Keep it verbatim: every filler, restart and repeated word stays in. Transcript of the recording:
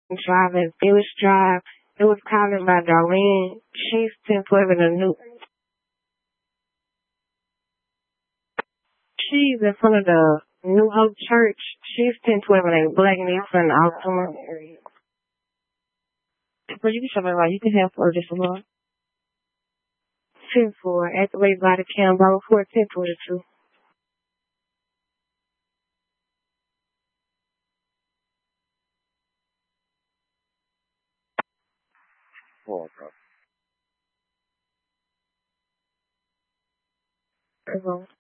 driving Village Drive. It was counted by Darlene. She's ten twelve in the new. She's in front of the New Hope Church. She's ten twelve in a black and it's in the Altamont area. But you can show me like you can have for just a month. ten four at the way by the cam, Bravo four, ten twenty-two. Oh, okay. Okay.